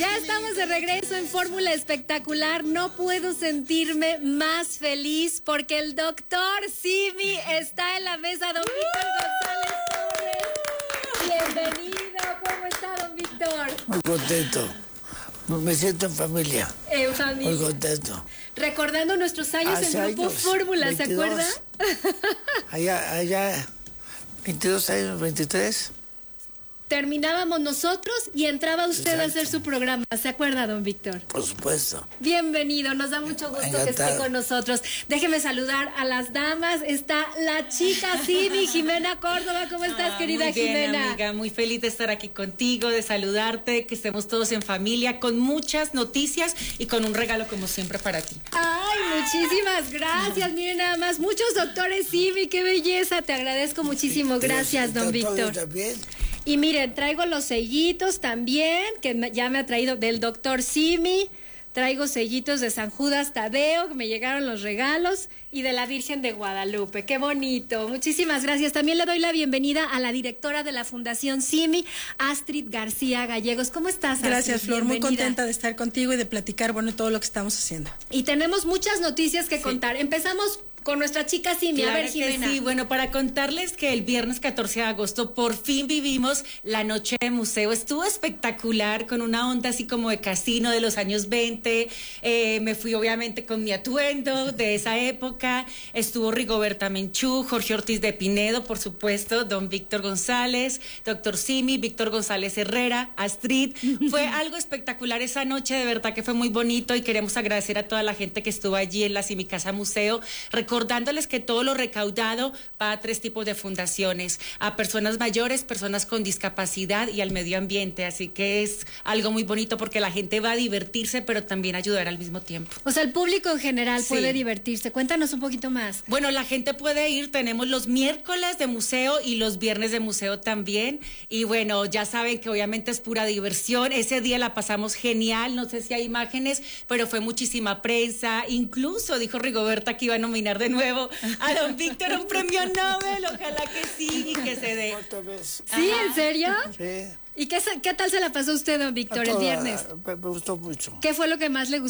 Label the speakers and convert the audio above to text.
Speaker 1: Ya estamos de regreso en Fórmula Espectacular. No puedo sentirme más feliz porque el doctor Simi está en la mesa. Don Víctor González Torres. Bienvenido. ¿Cómo está, don Víctor?
Speaker 2: Muy contento. Me siento en familia.
Speaker 1: En familia.
Speaker 2: Muy contento.
Speaker 1: Recordando nuestros años en Grupo Fórmula, ¿se acuerda?
Speaker 2: Allá, 22 años, 23.
Speaker 1: Terminábamos nosotros y entraba usted
Speaker 2: Exacto.
Speaker 1: a hacer su programa. ¿Se acuerda, don Víctor?
Speaker 2: Por supuesto.
Speaker 1: Bienvenido, nos da mucho gusto
Speaker 2: Encantado.
Speaker 1: que esté con nosotros. Déjeme saludar a las damas. Está la chica Simi, Jimena Córdoba. ¿Cómo estás, querida
Speaker 3: muy bien,
Speaker 1: Jimena?
Speaker 3: Amiga, muy feliz de estar aquí contigo, de saludarte, que estemos todos en familia, con muchas noticias y con un regalo como siempre para ti.
Speaker 1: Ay, muchísimas gracias. Miren nada más, muchos doctores Simi, qué belleza. Te agradezco muchísimo. Gracias, don Víctor.
Speaker 2: También.
Speaker 1: Y miren, traigo los sellitos también, que ya me ha traído del doctor Simi. Traigo sellitos de San Judas Tadeo, que me llegaron los regalos, y de la Virgen de Guadalupe. ¡Qué bonito! Muchísimas gracias. También le doy la bienvenida a la directora de la Fundación Simi, Astrid García Gallegos. ¿Cómo estás, Astrid?
Speaker 4: Gracias, Flor. Muy
Speaker 1: Bienvenida.
Speaker 4: contenta de estar contigo y de platicar, todo lo que estamos haciendo.
Speaker 1: Y tenemos muchas noticias que contar. Empezamos con nuestra chica Simi.
Speaker 3: Claro
Speaker 1: A ver, Jimena.
Speaker 3: que sí, bueno, para contarles que el viernes 14 de agosto por fin vivimos la noche de museo. Estuvo espectacular, con una onda así como de casino de los años 20. Me fui obviamente con mi atuendo de esa época. Estuvo Rigoberta Menchú, Jorge Ortiz de Pinedo, por supuesto, don Víctor González, doctor Simi, Víctor González Herrera, Astrid. Fue algo espectacular esa noche, de verdad que fue muy bonito y queremos agradecer a toda la gente que estuvo allí en la Simi Casa Museo, recordándoles que todo lo recaudado va a 3 tipos de fundaciones: a personas mayores, personas con discapacidad y al medio ambiente. Así que es algo muy bonito porque la gente va a divertirse, pero también ayudar al mismo tiempo.
Speaker 1: O sea, el público en general
Speaker 3: Sí.
Speaker 1: puede divertirse. Cuéntanos un poquito más.
Speaker 3: Bueno, la gente puede ir, tenemos los miércoles de museo y los viernes de museo también. Y bueno, ya saben que obviamente es pura diversión. Ese día la pasamos genial, no sé si hay imágenes, pero fue muchísima prensa. Incluso dijo Rigoberta que iba a nominar de nuevo a don Víctor un premio Nobel. Ojalá que sí y que se dé.
Speaker 2: ¿Cuántas veces?
Speaker 1: ¿Sí? ¿En serio?
Speaker 2: Sí.
Speaker 1: ¿Y qué tal se la pasó usted, don Víctor, el viernes?
Speaker 2: Me gustó mucho.
Speaker 1: ¿Qué fue lo que más le gustó?